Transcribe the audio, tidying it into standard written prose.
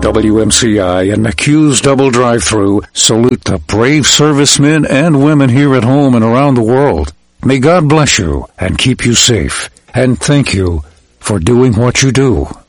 WMCI and McHugh's Double Drive-Thru salute the brave servicemen and women here at home and around the world. May God bless you and keep you safe. And thank you for doing what you do.